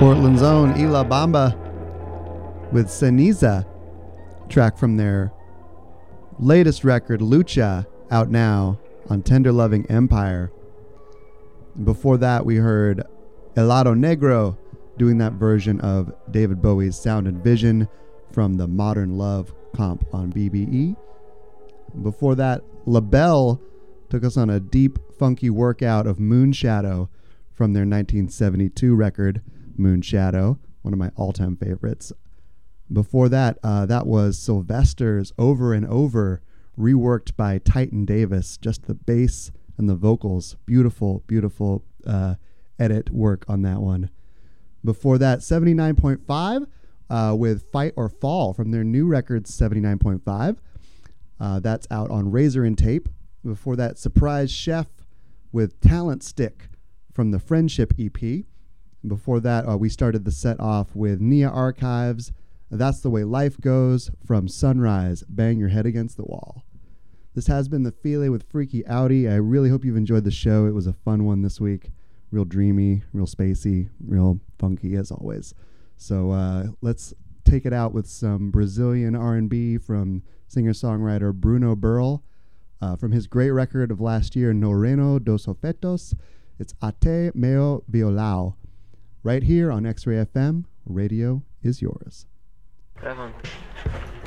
Portland's own Ila Bamba with Ceniza, track from their latest record, Lucha, out now on Tender Loving Empire. And before that, we heard Helado Negro doing that version of David Bowie's Sound and Vision from the Modern Love comp on BBE. Before that, LaBelle took us on a deep, funky workout of Moonshadow from their 1972 record, Moonshadow, one of my all-time favorites. Before that, that was Sylvester's Over and Over, reworked by Titan Davis. Just the bass and the vocals. Beautiful, beautiful edit work on that one. Before that, 79.5 with Fight or Fall from their new record, 79.5. That's out on Razor and Tape. Before that, Surprise Chef with Talent Stick from the Friendship EP. Before that, we started the set off with Nia Archives, That's the Way Life Goes from Sunrise, Bang Your Head Against the Wall. This has been The Feeling with Freaky Audi. I really hope you've enjoyed the show. It was a fun one this week. Real dreamy, real spacey, real funky as always. So let's take it out with some Brazilian R&B from singer-songwriter Bruno Burl. From his great record of last year, No Reino dos Ofetos, it's Ate Meu Violão. Right here on X-Ray FM, radio is yours. Gravando.